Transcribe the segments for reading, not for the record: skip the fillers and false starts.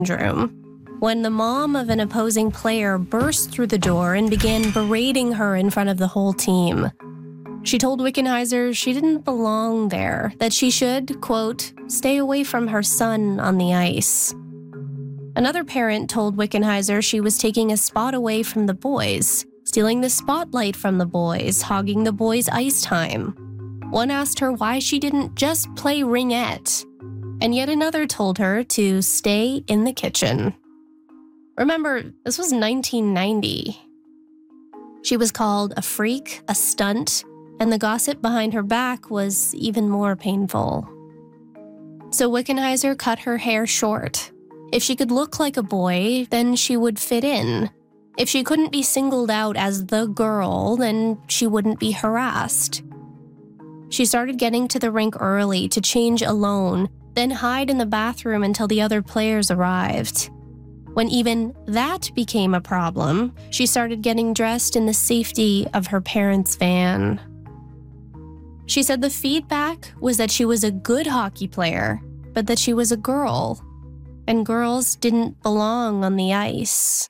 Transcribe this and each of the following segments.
room when the mom of an opposing player burst through the door and began berating her in front of the whole team. She told Wickenheiser she didn't belong there, that she should, quote, stay away from her son on the ice. Another parent told Wickenheiser she was taking a spot away from the boys, stealing the spotlight from the boys, hogging the boys' ice time. One asked her why she didn't just play ringette, and yet another told her to stay in the kitchen. Remember, this was 1990. She was called a freak, a stunt, and the gossip behind her back was even more painful. So Wickenheiser cut her hair short. If she could look like a boy, then she would fit in. If she couldn't be singled out as the girl, then she wouldn't be harassed. She started getting to the rink early to change alone, then hide in the bathroom until the other players arrived. When even that became a problem, she started getting dressed in the safety of her parents' van. She said the feedback was that she was a good hockey player, but that she was a girl, and girls didn't belong on the ice.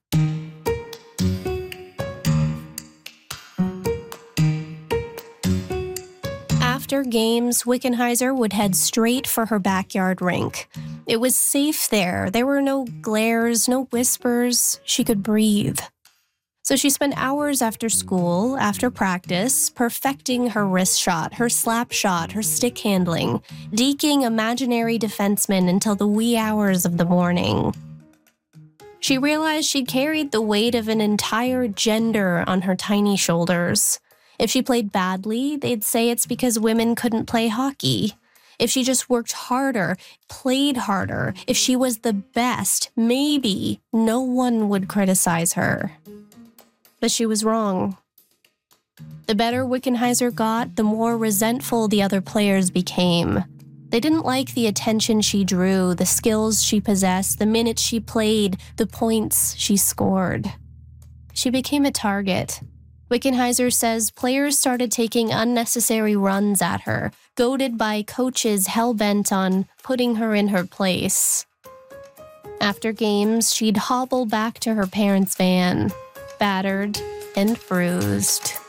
After games, Wickenheiser would head straight for her backyard rink. It was safe there. There were no glares, no whispers. She could breathe. So she spent hours after school, after practice, perfecting her wrist shot, her slap shot, her stick handling, deking imaginary defensemen until the wee hours of the morning. She realized she'd carried the weight of an entire gender on her tiny shoulders. If she played badly, they'd say it's because women couldn't play hockey. If she just worked harder, played harder, if she was the best, maybe no one would criticize her. But she was wrong. The better Wickenheiser got, the more resentful the other players became. They didn't like the attention she drew, the skills she possessed, the minutes she played, the points she scored. She became a target. Wickenheiser says players started taking unnecessary runs at her, goaded by coaches hell-bent on putting her in her place. After games, she'd hobble back to her parents' van, battered and bruised.